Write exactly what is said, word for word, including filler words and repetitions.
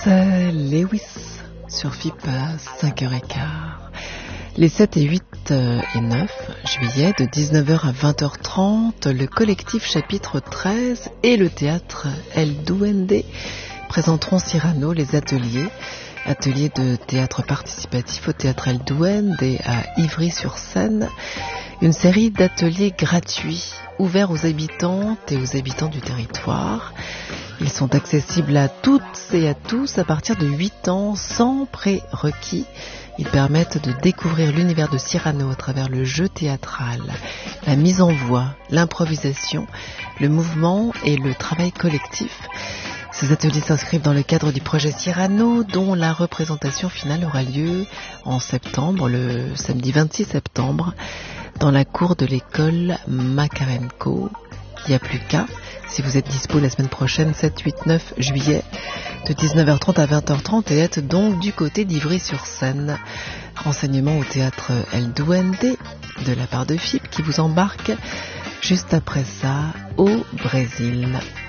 C'est Lewis sur F I P à cinq heures quinze. Les sept et huit et neuf juillet, de dix-neuf heures à vingt heures trente, le collectif chapitre treize et le théâtre El Duende présenteront Cyrano les ateliers. Ateliers de théâtre participatif au théâtre El Duende à Ivry-sur-Seine. Une série d'ateliers gratuits, ouverts aux habitantes et aux habitants du territoire. Ils sont accessibles à toutes et à tous à partir de huit ans, sans prérequis. Ils permettent de découvrir l'univers de Cyrano à travers le jeu théâtral, la mise en voix, l'improvisation, le mouvement et le travail collectif. Ces ateliers s'inscrivent dans le cadre du projet Cyrano, dont la représentation finale aura lieu en septembre, le samedi vingt-six septembre, dans la cour de l'école Makarenko. Il n'y a plus qu'à, si vous êtes dispo la semaine prochaine, sept, huit, neuf juillet, de dix-neuf heures trente à vingt heures trente, et être donc du côté d'Ivry-sur-Seine. Renseignements au théâtre El Duende, de la part de F I P, qui vous embarque juste après ça au Brésil.